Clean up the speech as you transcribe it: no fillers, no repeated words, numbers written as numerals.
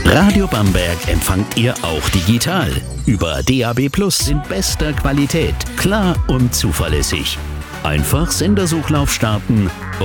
Radio Bamberg empfangt ihr auch digital. Über DAB+ in bester Qualität, klar und zuverlässig. Einfach Sendersuchlauf starten